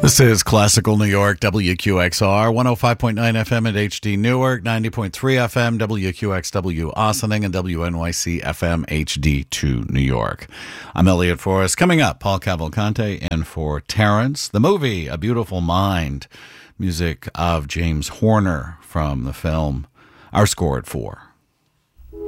This is Classical New York, WQXR, 105.9 FM at HD Newark, 90.3 FM, WQXW Ossining, and WNYC FM HD2 New York. I'm Elliot Forrest. Coming up, Paul Cavalcante in for Terrence. The movie, A Beautiful Mind, music of James Horner from the film. Our score at 4.